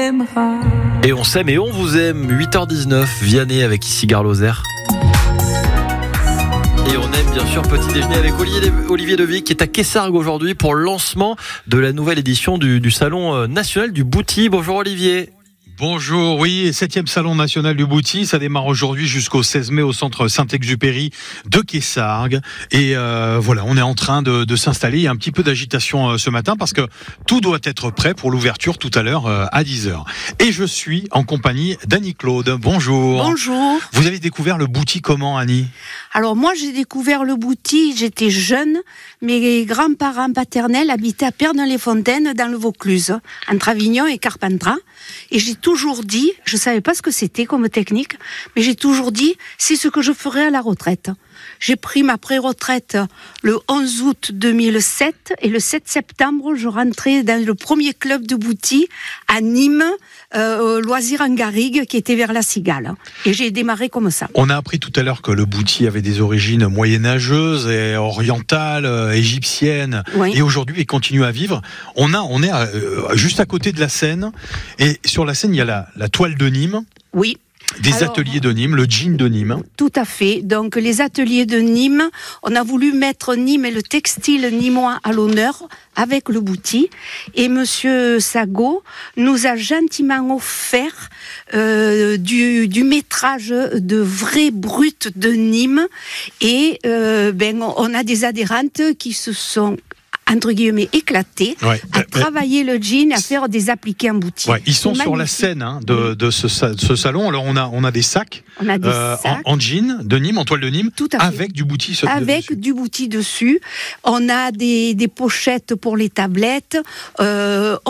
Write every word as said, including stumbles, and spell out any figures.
m'aimeras. Et on s'aime et on vous aime. huit heures dix-neuf, Vianney avec ici Gare Lozère. Et on aime bien sûr Petit Déjeuner avec Olivier Devic qui est à Quessargues aujourd'hui pour le lancement de la nouvelle édition du, du Salon national du Bouti. Bonjour Olivier. Bonjour, oui, septième Salon national du Bouti, ça démarre aujourd'hui jusqu'au seize mai au centre Saint-Exupéry de Quessargues. Et euh, voilà, on est en train de, de s'installer. Il y a un petit peu d'agitation euh, ce matin parce que tout doit être prêt pour l'ouverture tout à l'heure euh, à dix heures. Et je suis en compagnie d'Annie-Claude. Bonjour. Bonjour. Vous avez découvert le Bouti comment, Annie ? Alors moi, j'ai découvert le Bouti, j'étais jeune. Mes grands-parents paternels habitaient à Perdon-les-Fontaines dans le Vaucluse, entre Avignon et Carpentras. Et j'ai toujours dit, je savais pas ce que c'était comme technique, mais j'ai toujours dit, c'est ce que je ferai à la retraite. J'ai pris ma pré-retraite le onze août deux mille sept et le sept septembre, je rentrais dans le premier club de Bouti à Nîmes, euh, Loisirs en Garrigue, qui était vers la Cigale. Et j'ai démarré comme ça. On a appris tout à l'heure que le Bouti avait des origines moyenâgeuses et orientales, euh, égyptiennes, oui. Et aujourd'hui il continue à vivre. On a, on est à, euh, juste à côté de la Seine, et sur la Seine il y a la, la toile de Nîmes. Oui. Des Alors, ateliers de Nîmes, le jean de Nîmes. Tout à fait. Donc, les ateliers de Nîmes, on a voulu mettre Nîmes et le textile nîmois à l'honneur avec le Bouti. Et Monsieur Sago nous a gentiment offert euh, du, du métrage de vrais bruts de Nîmes. Et euh, ben, on a des adhérentes qui se sont entre guillemets éclatés, ouais, à ouais, travailler ouais. le jean, à faire des appliqués en boutique. Ouais, ils sont sur la scène hein, de, de, ce, de ce salon. Alors on a, on a des sacs, on a des euh, sacs. En, en jean de Nîmes, en toile de Nîmes, tout à fait. Avec du Bouti dessus. Avec du Bouti dessus. On a des, des pochettes pour les tablettes. Euh,